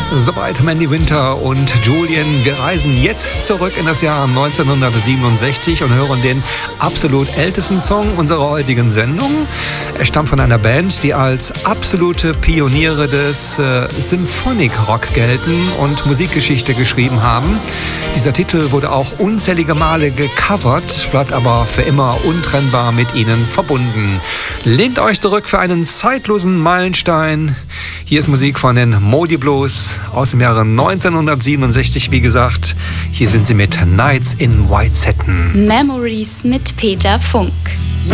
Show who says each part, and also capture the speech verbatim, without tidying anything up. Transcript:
Speaker 1: Soweit Mandy Winter und Julian. Wir reisen jetzt zurück in das Jahr neunzehnhundertsiebenundsechzig und hören den absolut ältesten Song unserer heutigen Sendung. Er stammt von einer Band, die als absolute Pioniere des äh, Symphonic Rock gelten und Musikgeschichte geschrieben haben. Dieser Titel wurde auch unzählige Male gecovert, bleibt aber für immer untrennbar mit ihnen verbunden. Lehnt euch zurück für einen zeitlosen Meilenstein. Hier ist Musik von den Moody Blues aus dem Jahre neunzehnhundertsiebenundsechzig, wie gesagt. Hier sind sie mit Nights in White Satin.
Speaker 2: Memories mit Peter Funk.